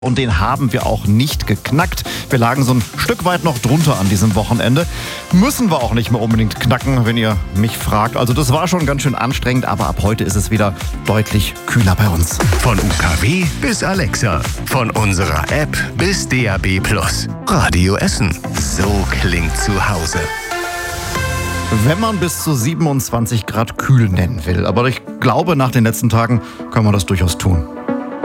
Und den haben wir auch nicht geknackt. Wir lagen so ein Stück weit noch drunter an diesem Wochenende. Müssen wir auch nicht mehr unbedingt knacken, wenn ihr mich fragt. Also das war schon ganz schön anstrengend, aber ab heute ist es wieder deutlich kühler bei uns. Von UKW bis Alexa, von unserer App bis DAB+. Radio Essen. So klingt zu Hause. Wenn man bis zu 27 Grad kühl nennen will. Aber ich glaube, nach den letzten Tagen kann man das durchaus tun.